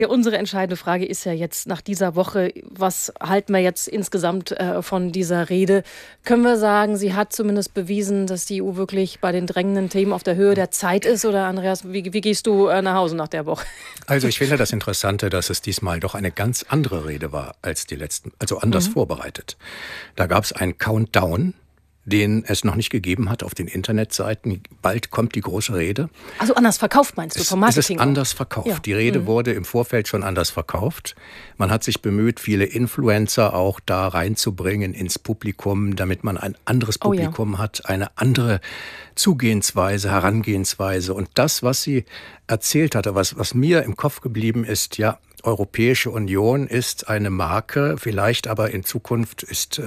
Ja, unsere entscheidende Frage ist ja jetzt nach dieser Woche, was halten wir jetzt insgesamt von dieser Rede? Können wir sagen, sie hat zumindest bewiesen, dass die EU wirklich bei den drängenden Themen auf der Höhe der Zeit ist? Oder Andreas, wie gehst du nach Hause nach der Woche? Also ich finde das Interessante, dass es diesmal doch eine ganz andere Rede war als die letzten, also anders vorbereitet. Da gab es einen Countdown, den es noch nicht gegeben hat auf den Internetseiten. Bald kommt die große Rede. Also anders verkauft, meinst du, vom Marketing? Es ist anders verkauft. Ja. Die Rede wurde im Vorfeld schon anders verkauft. Man hat sich bemüht, viele Influencer auch da reinzubringen ins Publikum, damit man ein anderes Publikum hat, eine andere Zugehensweise, Herangehensweise. Und das, was sie erzählt hatte, was mir im Kopf geblieben ist, ja, Europäische Union ist eine Marke, vielleicht aber in Zukunft ist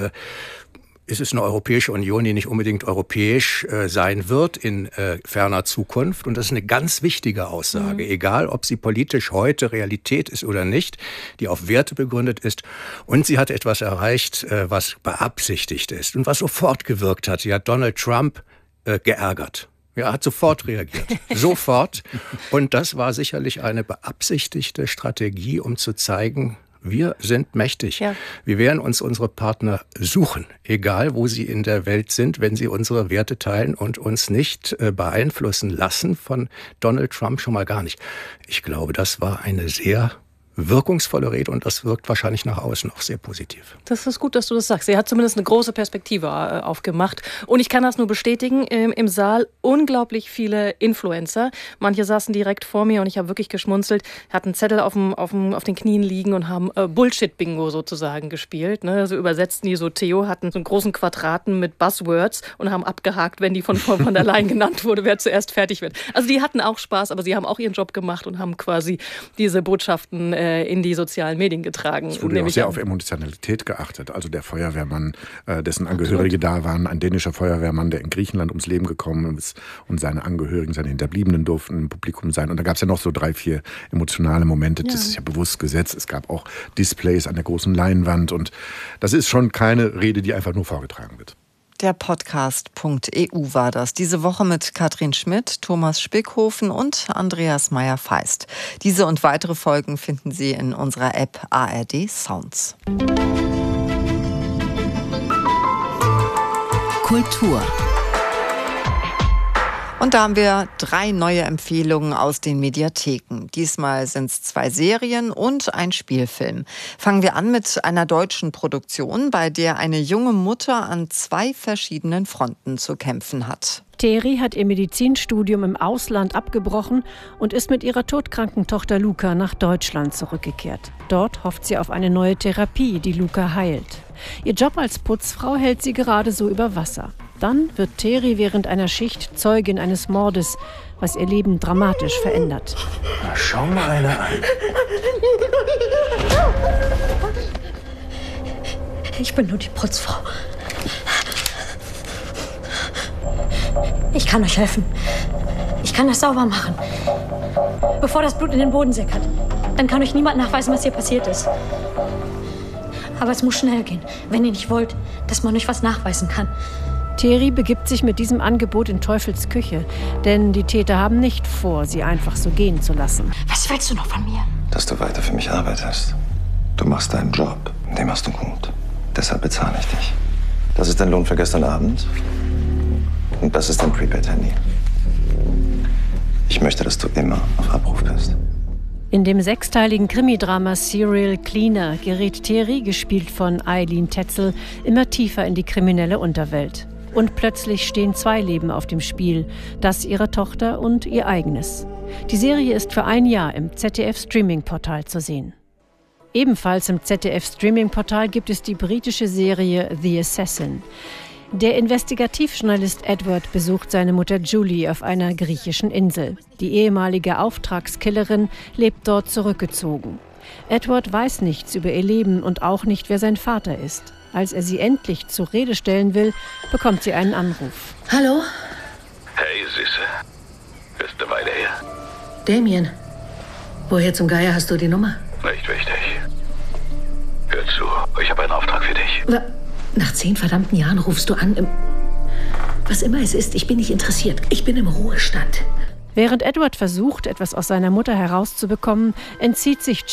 es eine Europäische Union, die nicht unbedingt europäisch sein wird in ferner Zukunft. Und das ist eine ganz wichtige Aussage, egal ob sie politisch heute Realität ist oder nicht, die auf Werte begründet ist. Und sie hat etwas erreicht, was beabsichtigt ist und was sofort gewirkt hat. Sie hat Donald Trump geärgert. Ja, hat sofort reagiert. Sofort. Und das war sicherlich eine beabsichtigte Strategie, um zu zeigen, wir sind mächtig. Ja. Wir werden uns unsere Partner suchen, egal wo sie in der Welt sind, wenn sie unsere Werte teilen und uns nicht beeinflussen lassen von Donald Trump, schon mal gar nicht. Ich glaube, das war eine sehr wirkungsvolle Rede und das wirkt wahrscheinlich nach außen auch sehr positiv. Das ist gut, dass du das sagst. Sie hat zumindest eine große Perspektive aufgemacht. Und ich kann das nur bestätigen, im Saal unglaublich viele Influencer. Manche saßen direkt vor mir und ich habe wirklich geschmunzelt, hatten Zettel auf den Knien liegen und haben Bullshit-Bingo sozusagen gespielt. Ne? Also übersetzten die so, Theo hatten so einen großen Quadraten mit Buzzwords und haben abgehakt, wenn die von der Leyen genannt wurde, wer zuerst fertig wird. Also die hatten auch Spaß, aber sie haben auch ihren Job gemacht und haben quasi diese Botschaften in die sozialen Medien getragen. Es wurde auch sehr auf Emotionalität geachtet. Also der Feuerwehrmann, dessen Angehörige da waren, ein dänischer Feuerwehrmann, der in Griechenland ums Leben gekommen ist und seine Angehörigen, seine Hinterbliebenen durften im Publikum sein. Und da gab es ja noch so 3, 4 emotionale Momente. Ja. Das ist ja bewusst gesetzt. Es gab auch Displays an der großen Leinwand und das ist schon keine Rede, die einfach nur vorgetragen wird. Der Podcast.eu war das. Diese Woche mit Katrin Schmidt, Thomas Spickhofen und Andreas Meyer-Feist. Diese und weitere Folgen finden Sie in unserer App ARD Sounds. Kultur. Und da haben wir 3 neue Empfehlungen aus den Mediatheken. Diesmal sind es 2 Serien und ein Spielfilm. Fangen wir an mit einer deutschen Produktion, bei der eine junge Mutter an 2 verschiedenen Fronten zu kämpfen hat. Teri hat ihr Medizinstudium im Ausland abgebrochen und ist mit ihrer todkranken Tochter Luca nach Deutschland zurückgekehrt. Dort hofft sie auf eine neue Therapie, die Luca heilt. Ihr Job als Putzfrau hält sie gerade so über Wasser. Dann wird Teri während einer Schicht Zeugin eines Mordes, was ihr Leben dramatisch verändert. Na, schau mal einer an. Ich bin nur die Putzfrau. Ich kann euch helfen. Ich kann das sauber machen. Bevor das Blut in den Boden sickert. Dann kann euch niemand nachweisen, was hier passiert ist. Aber es muss schnell gehen, wenn ihr nicht wollt, dass man euch was nachweisen kann. Teri begibt sich mit diesem Angebot in Teufels Küche, denn die Täter haben nicht vor, sie einfach so gehen zu lassen. Was willst du noch von mir? Dass du weiter für mich arbeitest. Du machst deinen Job, den machst du gut. Deshalb bezahle ich dich. Das ist dein Lohn für gestern Abend und das ist dein Prepaid-Handy. Ich möchte, dass du immer auf Abruf bist. In dem 6-teiligen Krimidrama Serial Cleaner gerät Teri, gespielt von Eileen Tetzel, immer tiefer in die kriminelle Unterwelt. Und plötzlich stehen 2 Leben auf dem Spiel, das ihrer Tochter und ihr eigenes. Die Serie ist für ein Jahr im ZDF-Streaming-Portal zu sehen. Ebenfalls im ZDF-Streaming-Portal gibt es die britische Serie The Assassin. Der Investigativjournalist Edward besucht seine Mutter Julie auf einer griechischen Insel. Die ehemalige Auftragskillerin lebt dort zurückgezogen. Edward weiß nichts über ihr Leben und auch nicht, wer sein Vater ist. Als er sie endlich zur Rede stellen will, bekommt sie einen Anruf. Hallo? Hey, Süße. Ist eine Weile her. Damien. Woher zum Geier hast du die Nummer? Nicht wichtig. Hör zu, ich habe einen Auftrag für dich. Nach 10 verdammten Jahren rufst du an. Was immer es ist, ich bin nicht interessiert. Ich bin im Ruhestand. Während Edward versucht, etwas aus seiner Mutter herauszubekommen, entzieht sich